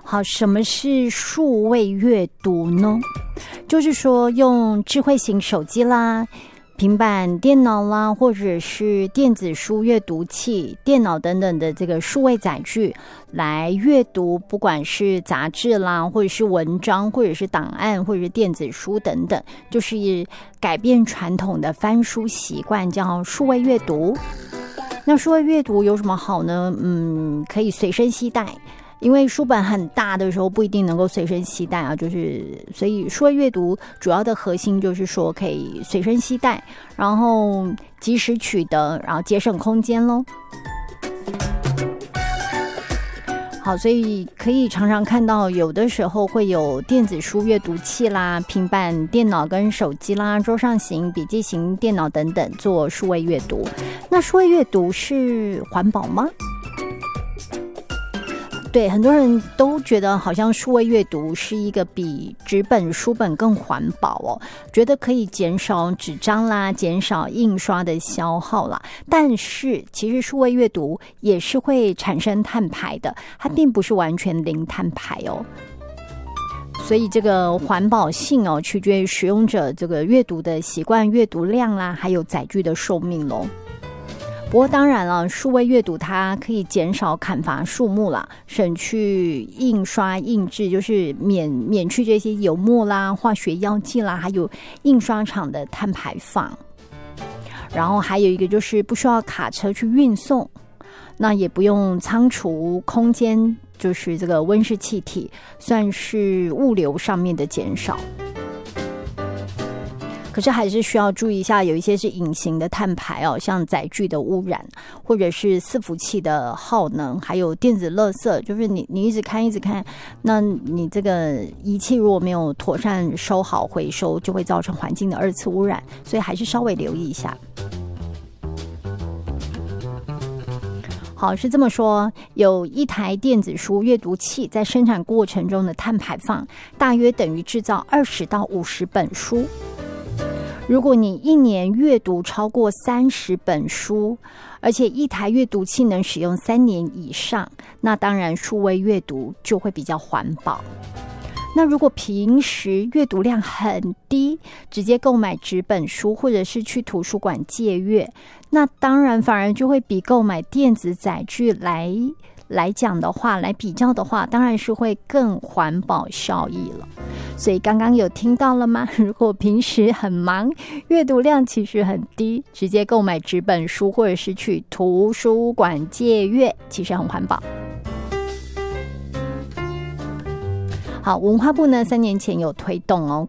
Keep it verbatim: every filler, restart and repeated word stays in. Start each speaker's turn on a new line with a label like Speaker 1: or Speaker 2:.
Speaker 1: 好，什么是数位阅读呢？就是说用智慧型手机啦、平板电脑啦，或者是电子书阅读器、电脑等等的这个数位载具来阅读，不管是杂志啦，或者是文章，或者是档案，或者是电子书等等，就是改变传统的翻书习惯，叫数位阅读。那数位阅读有什么好呢？嗯，可以随身携带。因为书本很大的时候不一定能够随身携带啊，就是所以数位阅读主要的核心就是说可以随身携带，然后及时取得，然后节省空间咯。好，所以可以常常看到有的时候会有电子书阅读器啦、平板电脑跟手机啦、桌上型、笔记型电脑等等做数位阅读。那数位阅读是环保吗？对，很多人都觉得好像数位阅读是一个比纸本书本更环保哦，觉得可以减少纸张啦，减少印刷的消耗啦。但是其实数位阅读也是会产生碳排的，它并不是完全零碳排哦。所以这个环保性哦，取决于使用者这个阅读的习惯、阅读量啦，还有载具的寿命咯。不过当然了，数位阅读它可以减少砍伐树木啦，省去印刷印制，就是免免去这些油墨啦、化学药剂啦，还有印刷厂的碳排放。然后还有一个就是不需要卡车去运送，那也不用仓储空间，就是这个温室气体，算是物流上面的减少。可是还是需要注意一下，有一些是隐形的碳排哦，像载具的污染，或者是伺服器的耗能，还有电子垃圾，就是你你一直看一直看，那你这个仪器如果没有妥善收好回收，就会造成环境的二次污染，所以还是稍微留意一下。好，是这么说，有一台电子书阅读器在生产过程中的碳排放大约等于制造二十到五十本书。如果你一年阅读超过三十本书，而且一台阅读器能使用三年以上，那当然数位阅读就会比较环保。那如果平时阅读量很低，直接购买纸本书或者是去图书馆借阅，那当然反而就会比购买电子载具来来讲的话，来比较的话，当然是会更环保效益了。所以刚刚有听到了吗？如果平时很忙，阅读量其实很低，直接购买纸本书或者是去图书馆借阅，其实很环保。好，文化部呢三年前有推动哦，